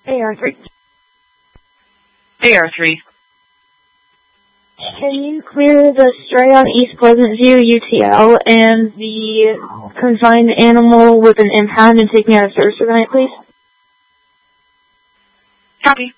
AR3. AR3. Can you clear the stray on East Pleasant View UTL and the confined animal with an impound and take me out of service for the night, please? Copy.